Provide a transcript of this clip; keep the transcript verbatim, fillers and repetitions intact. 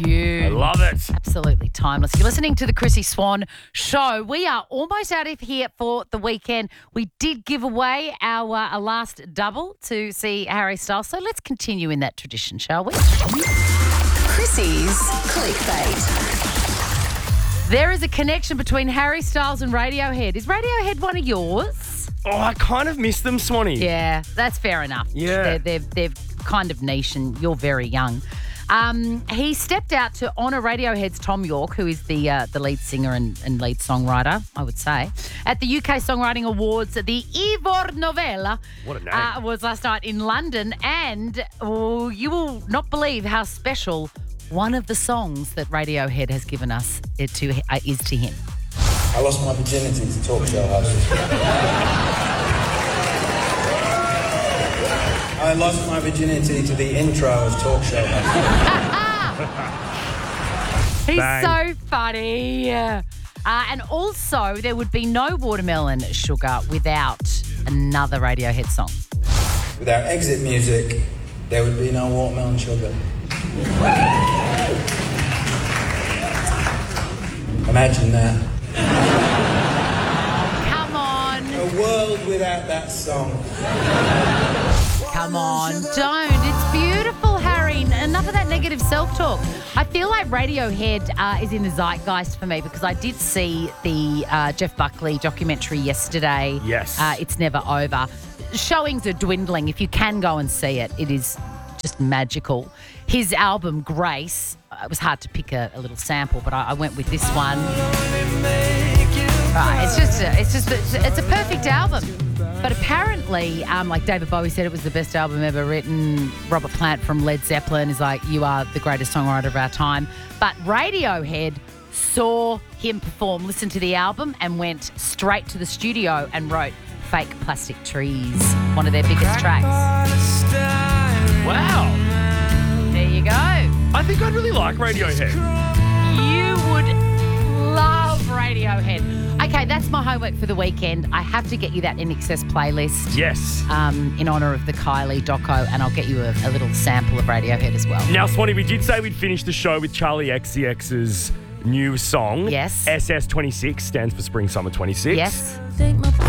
tune. I love it. Absolutely timeless. You're listening to the Chrissy Swan Show. We are almost out of here for the weekend. We did give away our uh, last double to see Harry Styles, so let's continue in that tradition, shall we? Chrissy's Clickbait. There is a connection between Harry Styles and Radiohead. Is Radiohead one of yours? Oh, I kind of miss them, Swanee. Yeah, that's fair enough. Yeah. They're, they're, they're kind of niche and you're very young. Um, he stepped out to honour Radiohead's Tom York, who is the uh, the lead singer and, and lead songwriter, I would say, at the U K Songwriting Awards. The Ivor Novella What a name. Uh, was last night in London, and oh, you will not believe how special one of the songs that Radiohead has given us it to uh, is to him. I lost my virginity to talk show hosts. I lost my virginity to the intro of talk show hosts. He's Bang. so funny. Uh, and also, there would be no Watermelon Sugar without another Radiohead song. Without exit music, there would be no watermelon sugar. Imagine that. Come on. A world without that song. Come on. Don't. It's beautiful, Harry. Enough of that negative self-talk. I feel like Radiohead uh, is in the zeitgeist for me because I did see the uh, Jeff Buckley documentary yesterday. Yes. Uh, It's Never Over. Showings are dwindling. If you can go and see it, it is just magical. His album, Grace, uh, it was hard to pick a, a little sample, but I, I went with this one. Right, it's just, a, it's just, it's a, it's a perfect album. But apparently, um, like David Bowie said, it was the best album ever written. Robert Plant from Led Zeppelin is like, you are the greatest songwriter of our time. But Radiohead saw him perform, listened to the album, and went straight to the studio and wrote Fake Plastic Trees, one of their biggest tracks. Wow. There you go. I think I'd really like Radiohead. You would love Radiohead. Okay, that's my homework for the weekend. I have to get you that In Excess playlist. Yes. Um, in honour of the Kylie doco, and I'll get you a, a little sample of Radiohead as well. Now, Swanee, we did say we'd finish the show with Charlie X C X's new song. Yes. S S twenty-six stands for Spring Summer twenty-six. Yes.